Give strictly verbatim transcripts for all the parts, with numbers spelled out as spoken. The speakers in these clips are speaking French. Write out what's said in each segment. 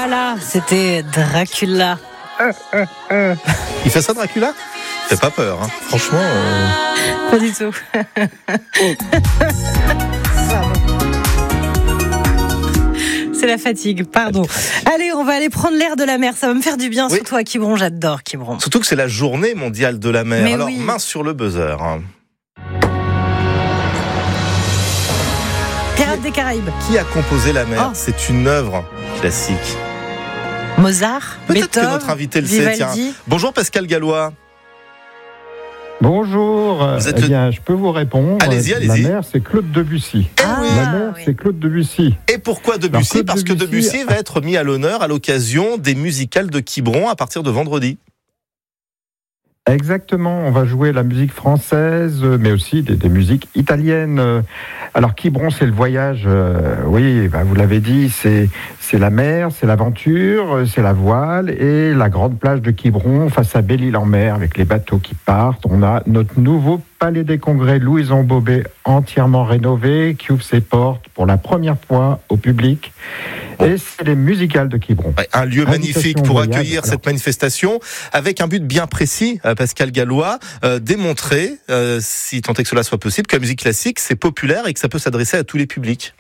voilà, c'était Dracula. Euh, euh, euh. Il fait ça, Dracula ? Il fait pas peur, hein. Franchement. Euh... Pas du tout. C'est la fatigue, pardon. Allez, on va aller prendre l'air de la mer. Ça va me faire du bien, oui. Surtout à Quiberon. J'adore Quiberon. Surtout que c'est la journée mondiale de la mer. Mais Alors, oui. main sur le buzzer. Pirates des Caraïbes. Qui a composé la mer ? Oh. C'est une œuvre classique. Mozart, Peut-être Beethoven, que notre invité le sait. Tiens. Bonjour Pascal Gallois. Bonjour, vous êtes eh le... bien, je peux vous répondre. Allez-y, allez-y. La mer, c'est Claude Debussy. Ah, la mer, oui. c'est Claude Debussy. Et pourquoi Debussy ? Alors, Parce Debussy... que Debussy va être mis à l'honneur à l'occasion des musicales de Quiberon à partir de vendredi. Exactement, on va jouer la musique française, mais aussi des, des musiques italiennes. Alors Quiberon, c'est le voyage, euh, oui, bah, vous l'avez dit, c'est, c'est la mer, c'est l'aventure, c'est la voile et la grande plage de Quiberon face à Belle-Île-en-Mer avec les bateaux qui partent. On a notre nouveau palais des congrès Louison Bobet entièrement rénové, qui ouvre ses portes pour la première fois au public. Et c'est les musicales de Quiberon. Ouais, un lieu magnifique pour voyage, accueillir alors. cette manifestation, avec un but bien précis, Pascal Gallois, euh, démontrer, euh, si tant est que cela soit possible, que la musique classique, c'est populaire et que ça peut s'adresser à tous les publics.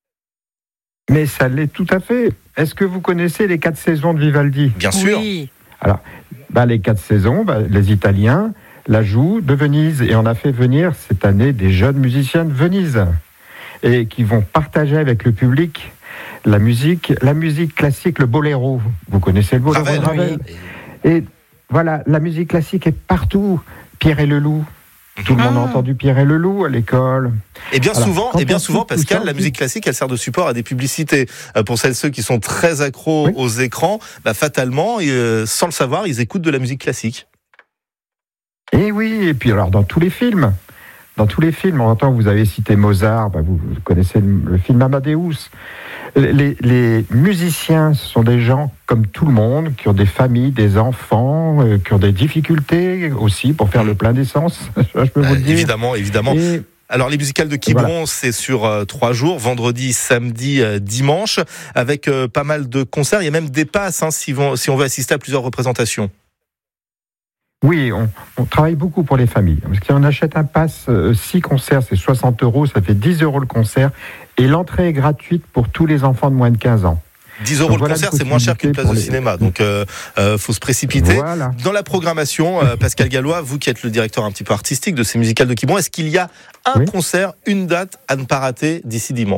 Mais ça l'est tout à fait. Est-ce que vous connaissez les quatre saisons de Vivaldi ? Bien sûr. Oui. Alors, bah, les quatre saisons, bah, les Italiens la jouent de Venise. Et on a fait venir cette année des jeunes musiciens de Venise. Et qui vont partager avec le public la musique, la musique classique, le boléro. Vous connaissez le boléro Ravel, de Ravel ? oui. Et voilà, la musique classique est partout. Pierre et le Loup. Tout le monde a entendu Pierre et le Loup à l'école. Et bien Alors, souvent, quand et bien on souvent coupe tout Pascal, ça, la musique classique, elle sert de support à des publicités. Euh, pour celles et ceux qui sont très accros Oui. aux écrans, bah, fatalement, euh, sans le savoir, ils écoutent de la musique classique. Et oui, et puis alors dans tous les films, dans tous les films, en entend vous avez cité Mozart, bah vous, vous connaissez le, le film Amadeus. Les, les musiciens sont des gens comme tout le monde, qui ont des familles, des enfants, euh, qui ont des difficultés aussi pour faire le plein d'essence, je peux vous Euh, le dire. évidemment, évidemment. Et Alors les musicales de Quiberon, voilà. c'est sur euh, trois jours, vendredi, samedi, euh, dimanche, avec euh, pas mal de concerts. Il y a même des passes hein, si, vont, si on veut assister à plusieurs représentations. Oui, on, on travaille beaucoup pour les familles. Parce qu'on achète un pass, euh, six concerts, c'est soixante euros, ça fait dix euros le concert. Et l'entrée est gratuite pour tous les enfants de moins de quinze ans. dix euros Donc le voilà concert, une c'est moins cher qu'une place de les... cinéma. Donc, euh, euh, faut se précipiter. Voilà. Dans la programmation, euh, Pascal Gallois, vous qui êtes le directeur un petit peu artistique de ces musicales de Quiberon, est-ce qu'il y a un Oui. concert, une date à ne pas rater d'ici dimanche ?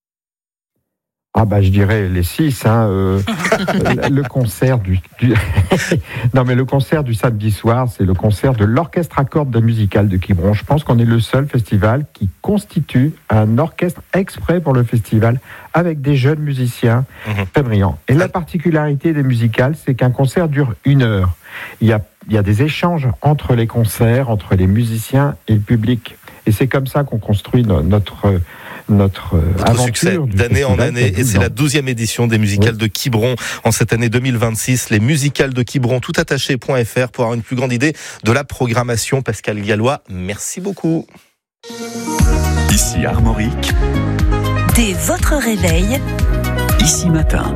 Ah bah je dirais les six, hein, euh, le concert du, du... non mais le concert du samedi soir, c'est le concert de l'orchestre à cordes de musicale de Quiberon. Je pense qu'on est le seul festival qui constitue un orchestre exprès pour le festival avec des jeunes musiciens Mmh. très brillants. Et la particularité des musicales, c'est qu'un concert dure une heure. Il y a, il y a des échanges entre les concerts, entre les musiciens et le public. Et c'est comme ça qu'on construit no- notre notre, Notre aventure succès du d'année en festival année, qui a et douze c'est ans. la douzième édition des musicales Oui. de Quiberon en cette année deux mille vingt-six. Les musicales de Quiberon, toutattaché point f r pour avoir une plus grande idée de la programmation. Pascal Gallois, merci beaucoup. Ici Armorique, Dès votre réveil, ici matin.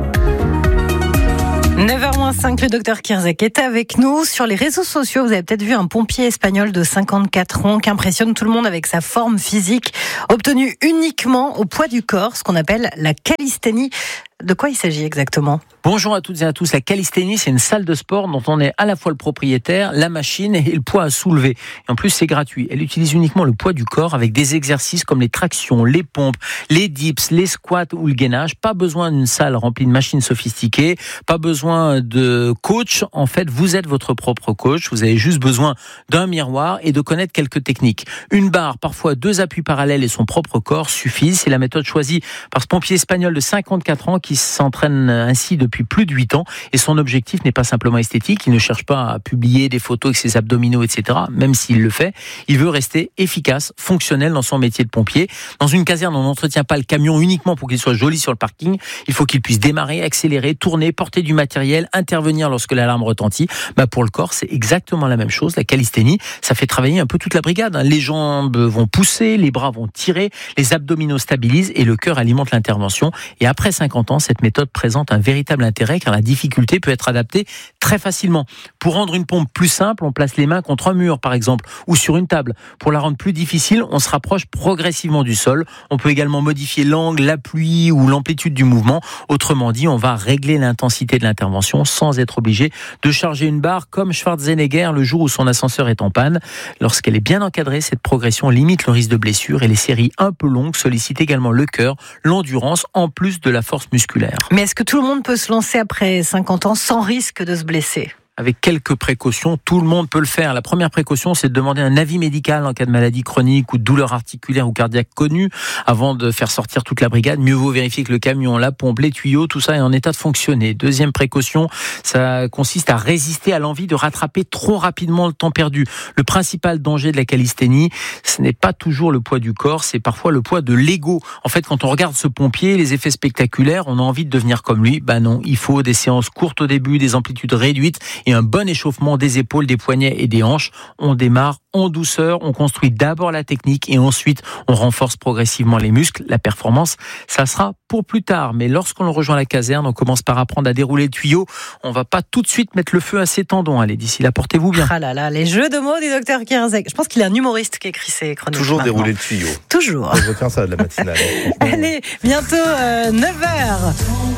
neuf heures moins cinq, le docteur Kirzek est avec nous. Sur les réseaux sociaux, vous avez peut-être vu un pompier espagnol de cinquante-quatre ans qui impressionne tout le monde avec sa forme physique, obtenue uniquement au poids du corps, ce qu'on appelle la calisthénie. De quoi il s'agit exactement ? Bonjour à toutes et à tous. La calisthénie, c'est une salle de sport dont on est à la fois le propriétaire, la machine et le poids à soulever. Et en plus, c'est gratuit. Elle utilise uniquement le poids du corps avec des exercices comme les tractions, les pompes, les dips, les squats ou le gainage. Pas besoin d'une salle remplie de machines sophistiquées. Pas besoin de coach. En fait, vous êtes votre propre coach. Vous avez juste besoin d'un miroir et de connaître quelques techniques. Une barre, parfois deux appuis parallèles et son propre corps suffisent. C'est la méthode choisie par ce pompier espagnol de cinquante-quatre ans qui s'entraîne ainsi depuis plus de huit ans, et son objectif n'est pas simplement esthétique. Il ne cherche pas à publier des photos avec ses abdominaux, et cetera, même s'il le fait. Il veut rester efficace, fonctionnel dans son métier de pompier. Dans une caserne, on n'entretient pas le camion uniquement pour qu'il soit joli sur le parking. Il faut qu'il puisse démarrer, accélérer, tourner, porter du matériel, intervenir lorsque l'alarme retentit. Bah pour le corps, c'est exactement la même chose. La calisthénie, ça fait travailler un peu toute la brigade. Les jambes vont pousser, les bras vont tirer, les abdominaux stabilisent et le cœur alimente l'intervention. Et après cinquante ans, Cependant, cette méthode présente un véritable intérêt car la difficulté peut être adaptée très facilement. Pour rendre une pompe plus simple, on place les mains contre un mur par exemple ou sur une table. Pour la rendre plus difficile, on se rapproche progressivement du sol. On peut également modifier l'angle, l'appui ou l'amplitude du mouvement. Autrement dit, on va régler l'intensité de l'intervention sans être obligé de charger une barre comme Schwarzenegger le jour où son ascenseur est en panne. Lorsqu'elle est bien encadrée, cette progression limite le risque de blessure et les séries un peu longues sollicitent également le cœur, l'endurance en plus de la force musculaire. Mais est-ce que tout le monde peut se lancer après cinquante ans sans risque de se blesser ? Avec quelques précautions, tout le monde peut le faire. La première précaution, c'est de demander un avis médical en cas de maladie chronique ou de douleur articulaire ou cardiaque connue avant de faire sortir toute la brigade. Mieux vaut vérifier que le camion, la pompe, les tuyaux, tout ça est en état de fonctionner. Deuxième précaution, ça consiste à résister à l'envie de rattraper trop rapidement le temps perdu. Le principal danger de la calisthénie, ce n'est pas toujours le poids du corps, c'est parfois le poids de l'ego. En fait, quand on regarde ce pompier, les effets spectaculaires, on a envie de devenir comme lui. Ben non, il faut des séances courtes au début, des amplitudes réduites et un bon échauffement des épaules, des poignets et des hanches. On démarre en douceur, on construit d'abord la technique et ensuite on renforce progressivement les muscles. La performance, ça sera pour plus tard. Mais lorsqu'on rejoint la caserne, on commence par apprendre à dérouler le tuyau. On va pas tout de suite mettre le feu à ses tendons. Allez, d'ici là, portez-vous bien. Ah là là, les jeux de mots du docteur Kierzek. Je pense qu'il est un humoriste qui écrit ces chroniques. Toujours maintenant. dérouler le tuyau. Toujours. Je retiens ça de la matinale. Allez, bientôt euh, neuf heures.